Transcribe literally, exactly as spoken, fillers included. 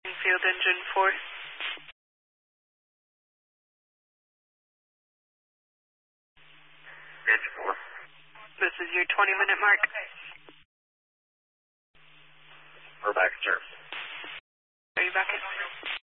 Field engine four. Engine four. This is your twenty minute mark. We're back, sir. Are you back in?